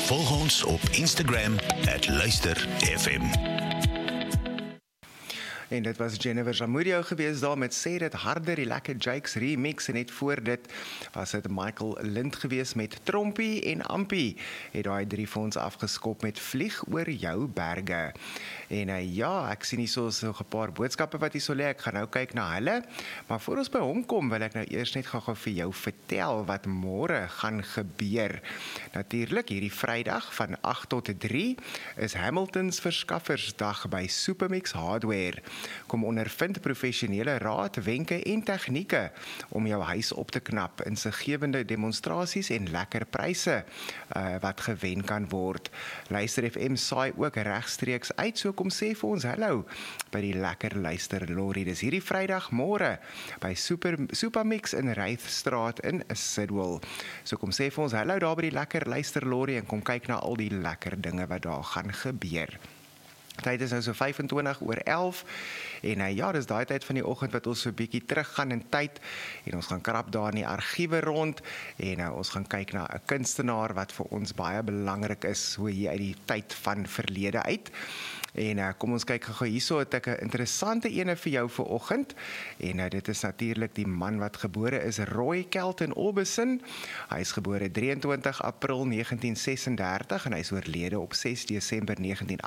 Volg ons op Instagram @luisterfm. En dit was Jennifer Zamudio gewees daar met Sê Dit Harder, die lekker Jakes remix, en net voor dit was dit Michael Lind gewees met Trompie, en Ampie het daai 3 vir ons afgeskop met Vlieg oor jou berge. En ja, ek sien hier so nog 'n paar boodskappe wat hier so lê, ek gaan nou kyk na hulle, maar voor ons by hom kom, wil ek nou eers net gou vir jou vertel wat môre gaan gebeur. Natuurlik, hierdie Vrydag van 8 tot 3 is Hamilton's Verskaffersdag by Supermix Hardware. Kom ondervind professionele raad, wenke en tegnieke om jou huis op te knap, insiggewende demonstrasies en lekker pryse wat gewen kan word. Luister FM saai ook regstreeks uit, so kom sê vir ons hallo by die lekker luister lorry. Dis hierdie Vrydag môre by Supermix in Rythstraat in Sidwell. So kom sê vir ons hallo daar by die lekker luister lorry en kom kyk na al die lekker dinge wat daar gaan gebeur. Tyd is nou so 11:25 en ja, dis daai tyd van die oggend wat ons so 'n bietjie teruggaan in tyd en ons gaan krap daar in die argiewe rond en ons gaan kyk na 'n kunstenaar wat vir ons baie belangrik is, hoe hier uit die tyd van verlede uit. En kom ons kyk gou hierso, het ek 'n interessante ene vir jou vir oggend. En dit is natuurlik die man wat gebore is, Roy Kelton Orbison. Hy is gebore 23 April 1936 en hy is oorlede op 6 Desember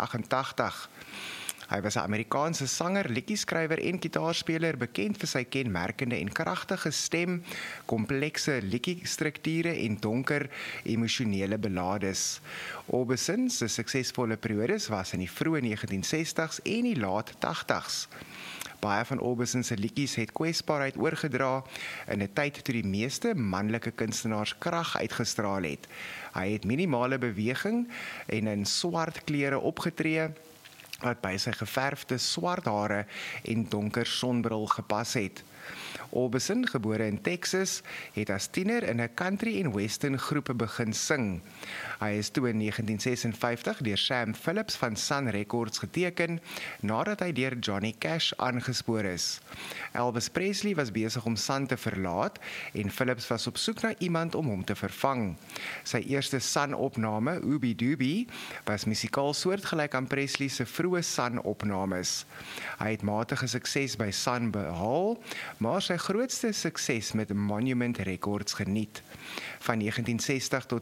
1988. Hy was 'n Amerikaanse sanger, liedjieskrywer en gitaarspeler, bekend vir sy kenmerkende en kragtige stem, komplekse liedjiestrukture en donker emosionele belades. Orbison se suksesvolle periodes was in die vroeë 1960s en die laat 80s. Baie van Orbison se liedjies het kwesbaarheid oorgedra in 'n tyd toe die meeste manlike kunstenaars krag uitgestraal het. Hy het minimale beweging en in swart klere opgetree, wat by sy geverfde swart hare en donker sonbril gepas het. Orbison, gebore in Texas, het as tiener in 'n country en western groepe begin sing. Hy is toe in 1956 deur Sam Phillips van Sun Records geteken, nadat hy deur Johnny Cash aangespoor is. Elvis Presley was besig om Sun te verlaat en Phillips was op soek na iemand om hom te vervang. Sy eerste Sun-opname, Ooby Dooby, was musikaal soortgelyk aan Presley se vroeë Sun-opnames. Hy het matige sukses by Sun behaal, maar sy grootste sukses met Monument Records geniet. Van 1960 tot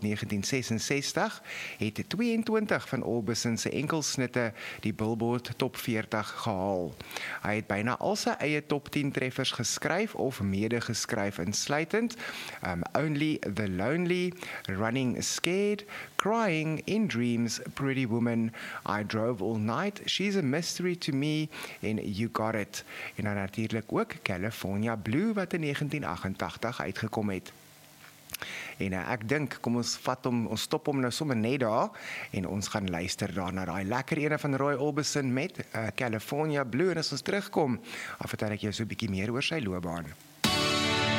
1966 het 22 van Orbison se enkelsnitte die Billboard Top 40 gehaal. Hy het byna al sy eie top 10 treffers geskryf of medegeskryf, insluitend Only the Lonely, Running Scared, Crying in Dreams, Pretty Woman, I Drove All Night, She's a Mystery to Me en You Got It. En dan natuurlik ook California Blue wat in 1988 uitgekom het. En ek dink, kom ons stop hom nou sommer net daar en ons gaan luister daar na daai lekker ene van Roy Orbison met California Blue, en as ons terugkom, vertel ek jou so 'n bietjie meer oor sy loopbaan.